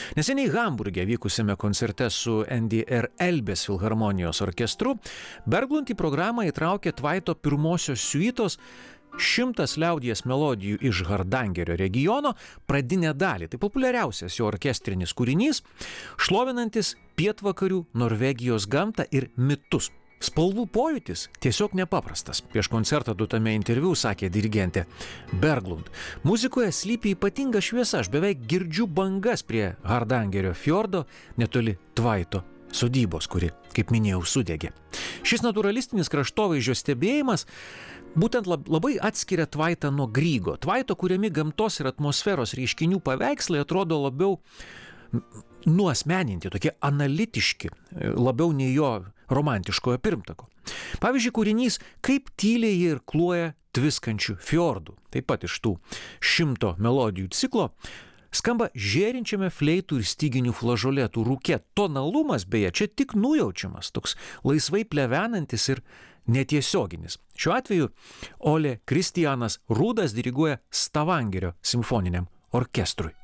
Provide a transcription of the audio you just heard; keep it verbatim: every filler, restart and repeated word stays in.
Neseniai Hamburge vykusiame koncerte su N D R Elbės filharmonijos orkestru Berglund į programą įtraukė Tvaito pirmosios siuitos Šimtas liaudies melodijų iš Hardangerio regiono pradinę dalį. Tai populiariausias jo orkestrinis kūrinys, šlovinantis pietvakarių Norvegijos gamtą ir mitus. Spalvų pojūtis tiesiog nepaprastas. Prieš koncertą duotame interviu sakė dirigentė Berglund. Muzikoje slypi ypatinga šviesa, aš beveik girdžiu bangas prie Hardangerio fjordo netoli Tvaito sodybos, kuri, kaip minėjau, sudegė. Šis naturalistinis kraštovaizdžio stebėjimas būtent labai atskiria Tvaitą nuo Grygo. Tvaito kuriami gamtos ir atmosferos reiškinių paveikslai atrodo labiau nuasmeninti, tokie analitiški, labiau nei jo romantiškojo pirmtako. Pavyzdžiui, kūrinys Kaip tyliai jie irkluoja tviskančių fjordų, taip pat iš tų šimto melodijų ciklo, skamba žėrinčiame fleitų ir styginių flažolėtų rūke. Tonalumas, beje, čia tik nujaučiamas, toks laisvai plevenantis ir netiesioginis. Šiuo atveju Ole Kristianas Rūdas diriguoja Stavangerio simfoniniam orkestrui.